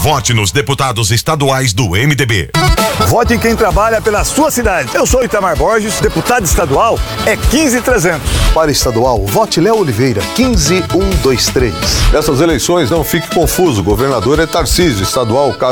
Vote nos deputados estaduais do MDB. Vote em quem trabalha pela sua cidade. Eu sou Itamar Borges, deputado estadual é 15300. Para estadual, vote Léo Oliveira, 15123. Nessas eleições, não fique confuso. O governador é Tarcísio, estadual, cargo